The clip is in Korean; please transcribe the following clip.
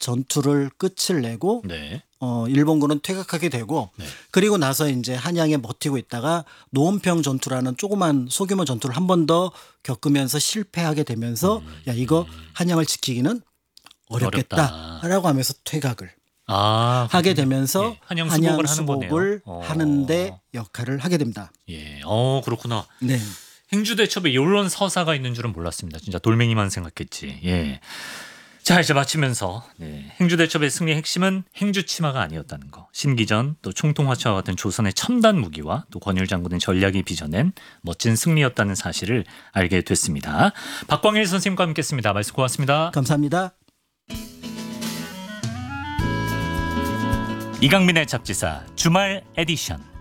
전투를 끝을 내고 네. 일본군은 퇴각하게 되고 네. 그리고 나서 이제 한양에 버티고 있다가 노원평 전투라는 조그만 소규모 전투를 한 번 더 겪으면서 실패하게 되면서 야 이거 한양을 지키기는 어렵겠다라고 하면서 퇴각을 하게 되면서 예, 한양 한양 수복을 수복을 하는 거네요. 하는데 역할을 하게 됩니다. 예, 그렇구나. 네. 행주대첩에 이런 서사가 있는 줄은 몰랐습니다. 진짜 돌멩이만 생각했지. 예. 자, 이제 마치면서 행주대첩의 승리의 핵심은 행주치마가 아니었다는 거. 신기전 또 총통화차와 같은 조선의 첨단 무기와 또 권율 장군의 전략이 빚어낸 멋진 승리였다는 사실을 알게 됐습니다. 박광일 선생님과 함께했습니다. 말씀 고맙습니다. 감사합니다. 이강민의 잡지사 주말 에디션.